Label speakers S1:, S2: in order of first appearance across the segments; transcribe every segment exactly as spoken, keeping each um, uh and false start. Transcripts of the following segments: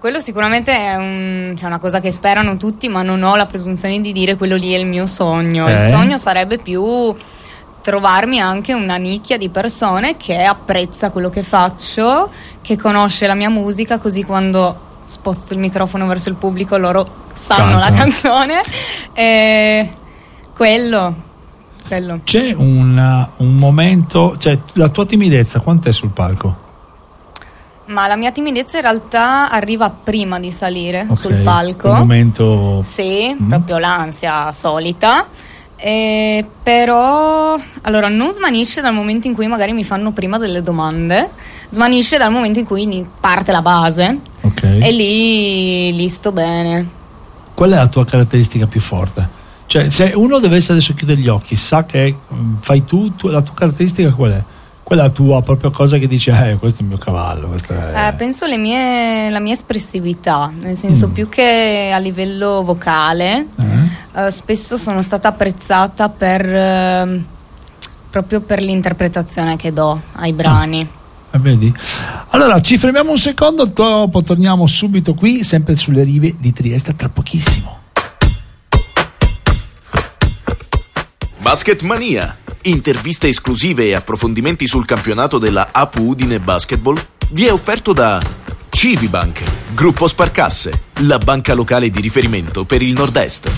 S1: quello sicuramente è un, cioè una cosa che sperano tutti, ma non ho la presunzione di dire quello lì è il mio sogno.
S2: Eh?
S1: Il sogno sarebbe più trovarmi anche una nicchia di persone che apprezza quello che faccio, che conosce la mia musica, così quando sposto il microfono verso il pubblico loro sanno
S2: Cantano.
S1: la canzone. E quello, quello.
S2: C'è una, un momento, cioè la tua timidezza quant'è sul palco?
S1: Ma la mia timidezza in realtà arriva prima di salire
S2: Okay,
S1: sul palco.
S2: un momento.
S1: Sì,
S2: Mm.
S1: proprio l'ansia solita. Eh, però allora non svanisce dal momento in cui magari mi fanno prima delle domande, svanisce dal momento in cui ini- parte la base,
S2: Ok.
S1: e lì, lì sto bene.
S2: Qual è la tua caratteristica più forte? Cioè, se uno dovesse adesso chiudere gli occhi, sa che mm, fai tu, tu- la tua caratteristica qual è? Qual è la tua proprio cosa che dici, eh, questo è il mio cavallo, questo è...
S1: Eh, penso le mie, la mia espressività, nel senso
S2: Mm.
S1: più che a livello vocale.
S2: Eh?
S1: Eh, spesso sono stata apprezzata per eh, proprio per l'interpretazione che do ai brani.
S2: Eh, vedi? Allora ci fermiamo un secondo, dopo torniamo subito qui, sempre sulle rive di Trieste, tra pochissimo.
S3: Basket Mania, interviste esclusive e approfondimenti sul campionato della A P U Udine Basketball vi è offerto da Civibank, Gruppo Sparcasse, la banca locale di riferimento per il Nord-Est.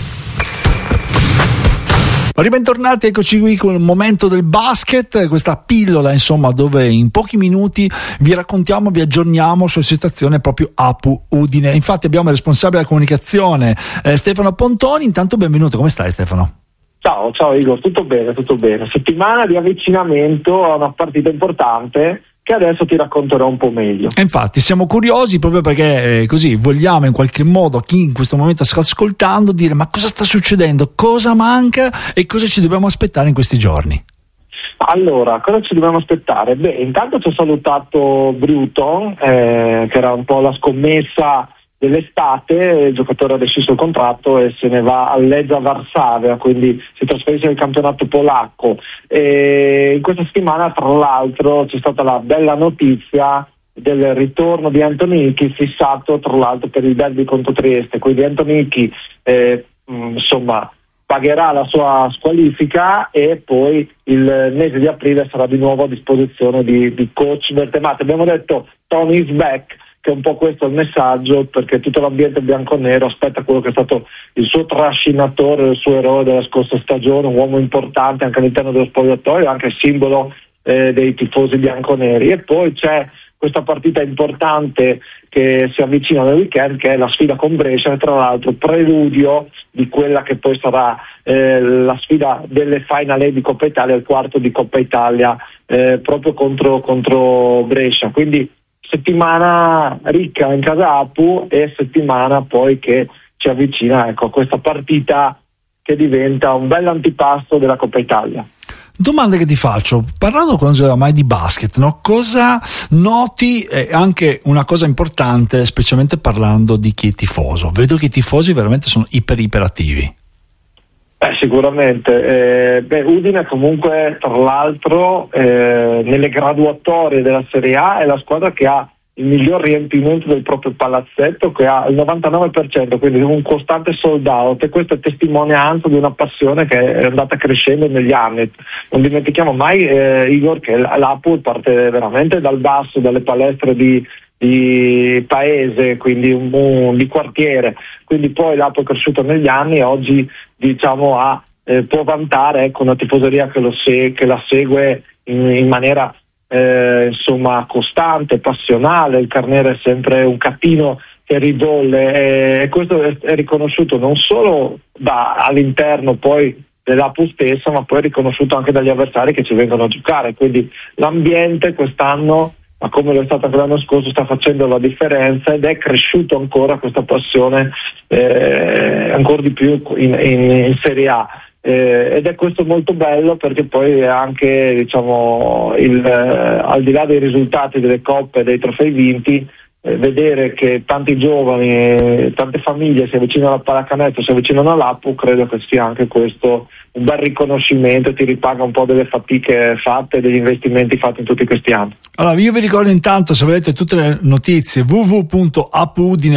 S2: Ribentornati, eccoci qui con il momento del basket, questa pillola insomma dove in pochi minuti vi raccontiamo, vi aggiorniamo sulla situazione proprio A P U Udine. Infatti abbiamo il responsabile della comunicazione eh, Stefano Pontoni. Intanto benvenuto, come stai Stefano?
S4: Ciao, ciao Igor, tutto bene, tutto bene. Settimana di avvicinamento a una partita importante che adesso ti racconterò un po' meglio.
S2: E infatti siamo curiosi proprio perché eh, così vogliamo in qualche modo chi in questo momento sta ascoltando dire ma cosa sta succedendo, cosa manca e cosa ci dobbiamo aspettare in questi giorni.
S4: Allora, cosa ci dobbiamo aspettare? Beh, intanto ci ha salutato Bruton, eh, che era un po' la scommessa dell'estate, il giocatore ha rescisso il contratto e se ne va al Legia Varsavia, quindi si trasferisce nel campionato polacco. E in questa settimana tra l'altro c'è stata la bella notizia del ritorno di Anthony Hickey, fissato tra l'altro per il derby contro Trieste, quindi Anthony Hickey eh, mh, insomma pagherà la sua squalifica e poi il mese di aprile sarà di nuovo a disposizione di, di coach Bertemati. Abbiamo detto Tony is back, che è un po' questo il messaggio, perché tutto l'ambiente bianconero aspetta quello che è stato il suo trascinatore, il suo eroe della scorsa stagione, un uomo importante anche all'interno dello spogliatoio, anche simbolo eh, dei tifosi bianconeri. E poi c'è questa partita importante che si avvicina nel weekend, che è la sfida con Brescia, e tra l'altro preludio di quella che poi sarà eh, la sfida delle Final Eight di Coppa Italia, il quarto di Coppa Italia eh, proprio contro, contro Brescia. Quindi settimana ricca in casa A P U e settimana poi che ci avvicina, ecco, a questa partita che diventa un bel antipasto della Coppa Italia.
S2: Domanda che ti faccio, parlando mai di basket, no? Cosa noti, eh, anche una cosa importante, specialmente parlando di chi è tifoso? Vedo che i tifosi veramente sono iper iperattivi.
S4: Eh, sicuramente. Eh, beh, Udine comunque tra l'altro eh, nelle graduatorie della Serie A è la squadra che ha il miglior riempimento del proprio palazzetto, che ha il novantanove per cento, quindi un costante sold out, e questo è testimonianza di una passione che è andata crescendo negli anni. Non dimentichiamo mai eh, Igor che l'A P U parte veramente dal basso, dalle palestre di di paese, quindi un, un, di quartiere, quindi poi l'A P U è cresciuto negli anni e oggi diciamo ha, eh, può vantare ecco, una tifoseria che, lo se- che la segue in, in maniera eh, insomma costante, passionale. Il Carnero è sempre un cattino che ribolle e questo è, è riconosciuto non solo da, all'interno poi dell'A P U stessa, ma poi è riconosciuto anche dagli avversari che ci vengono a giocare, quindi l'ambiente quest'anno, ma come lo è stato l'anno scorso, sta facendo la differenza ed è cresciuto ancora questa passione eh, ancora di più in, in, in Serie A eh, ed è questo molto bello, perché poi è anche diciamo il, eh, al di là dei risultati delle coppe e dei trofei vinti, eh, vedere che tanti giovani e tante famiglie si avvicinano alla pallacanestro, si avvicinano all'A P U, credo che sia anche questo un bel riconoscimento, ti ripaga un po' delle fatiche fatte e degli investimenti fatti in tutti questi anni.
S2: Allora io vi ricordo intanto, se volete tutte le notizie, w w w punto a p u udine